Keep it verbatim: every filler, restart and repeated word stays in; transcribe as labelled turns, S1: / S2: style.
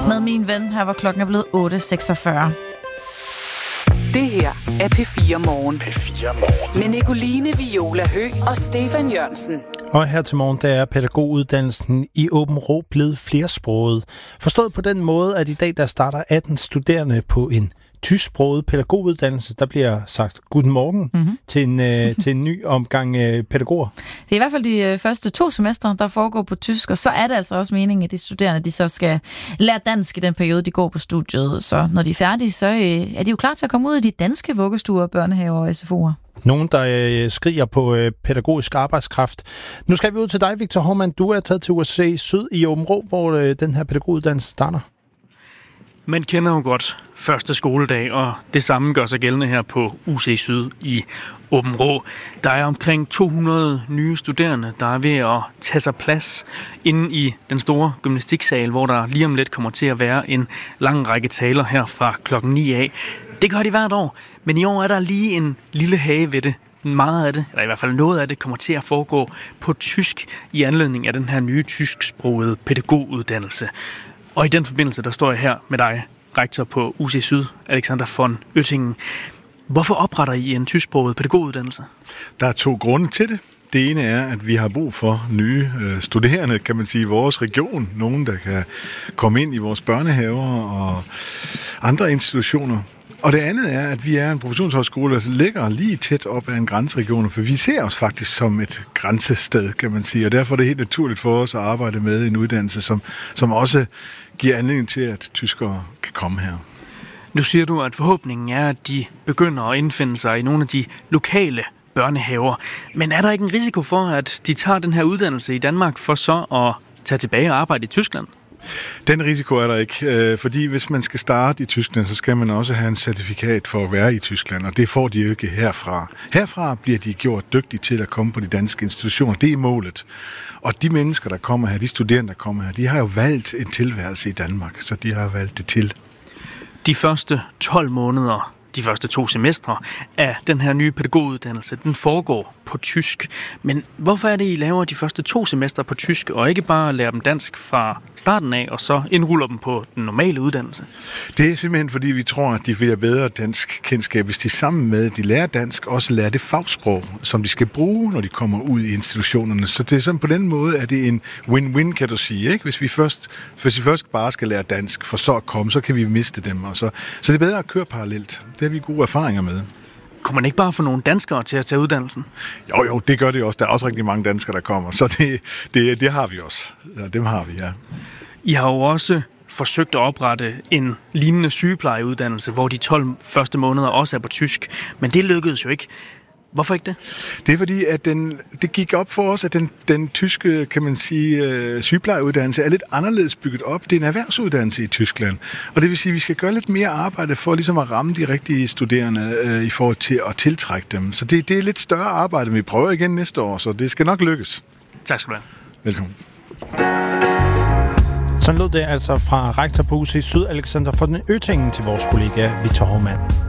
S1: med min ven. Her var klokken er blevet otte seksogfyrre.
S2: Det her er P fire Morgen.
S3: P fire Morgen.
S2: Med Nicoline Viola Høgh og Stefan Jørgensen.
S4: Og her til morgen, der er pædagoguddannelsen i Aabenraa blevet flersproget. Forstået på den måde, at i dag der starter atten studerende på en tysksproget pædagoguddannelse. Der bliver sagt guten morgen mm-hmm. til, en, øh, til en ny omgang øh, pædagoger.
S1: Det er i hvert fald de øh, første to semestre, der foregår på tysk, og så er det altså også meningen, at de studerende de så skal lære dansk i den periode, de går på studiet. Så når de er færdige, så øh, er de jo klar til at komme ud i de danske vuggestuer, børnehaver og S F O'er.
S4: Nogen, der øh, skriger på øh, pædagogisk arbejdskraft. Nu skal vi ud til dig, Victor Hovmand. Du er taget til U C Syd i Aabenraa, hvor øh, den her pædagoguddannelse starter.
S5: Man kender jo godt første skoledag, og det samme gør sig gældende her på U C Syd i Aabenraa. Der er omkring to hundrede nye studerende, der er ved at tage sig plads inde i den store gymnastiksal, hvor der lige om lidt kommer til at være en lang række taler her fra klokken ni af. Det gør de hvert år, men i år er der lige en lille hage ved det. Meget af det, eller i hvert fald noget af det, kommer til at foregå på tysk i anledning af den her nye tysksprogede pædagoguddannelse. Og i den forbindelse, der står jeg her med dig, rektor på U C Syd, Alexander von Oettingen. Hvorfor opretter I en tysksproget pædagoguddannelse?
S6: Der er to grunde til det. Det ene er, at vi har brug for nye øh, studerende, kan man sige, i vores region. Nogen, der kan komme ind i vores børnehaver og andre institutioner. Og det andet er, at vi er en professionshøjskole, der ligger lige tæt op ad en grænseregion, for vi ser os faktisk som et grænsested, kan man sige. Og derfor er det helt naturligt for os at arbejde med en uddannelse, som, som også giver anledning til, at tyskere kan komme her.
S5: Nu siger du, at forhåbningen er, at de begynder at indfinde sig i nogle af de lokale børnehaver. Men er der ikke en risiko for, at de tager den her uddannelse i Danmark for så at tage tilbage og arbejde i Tyskland?
S6: Den risiko er der ikke, fordi hvis man skal starte i Tyskland, så skal man også have en certifikat for at være i Tyskland, og det får de jo ikke herfra. Herfra bliver de gjort dygtige til at komme på de danske institutioner. Det er målet. Og de mennesker, der kommer her, de studerende, der kommer her, de har jo valgt en tilværelse i Danmark, så de har valgt det til.
S5: De første tolv måneder, de første to semestre af den her nye pædagoguddannelse, den foregår på tysk. Men hvorfor er det, I laver de første to semestre på tysk, og ikke bare lærer dem dansk fra starten af, og så indruller dem på den normale uddannelse?
S6: Det er simpelthen, fordi vi tror, at de vil have bedre dansk kendskab, hvis de sammen med, at de lærer dansk, også lærer det fagsprog, som de skal bruge, når de kommer ud i institutionerne. Så det er sådan på den måde, at det er en win-win, kan du sige. Ikke? Hvis vi først, hvis vi først bare skal lære dansk, for så at komme, så kan vi miste dem. Og så. så det er bedre at køre parallelt. Det har vi gode erfaringer med.
S5: Kunne man ikke bare få nogle danskere til at tage uddannelsen?
S6: Jo, jo, det gør det også. Der er også rigtig mange danskere, der kommer. Så det, det, det har vi også. Ja, dem har vi, ja.
S5: I har jo også forsøgt at oprette en lignende sygeplejeuddannelse, hvor de tolv første måneder også er på tysk. Men det lykkedes jo ikke. Hvorfor ikke det?
S6: Det er fordi, at den, det gik op for os, at den, den tyske, kan man sige, øh, sygeplejeuddannelse er lidt anderledes bygget op. Det er en erhvervsuddannelse i Tyskland. Og det vil sige, at vi skal gøre lidt mere arbejde for ligesom at ramme de rigtige studerende øh, i forhold til at tiltrække dem. Så det, det er lidt større arbejde, men vi prøver igen næste år, så det skal nok lykkes.
S5: Tak skal du have.
S6: Velkommen.
S4: Så lød det altså fra rektor på U C Syd, Alexander von Oettingen, til vores kollega Victor Hovmand.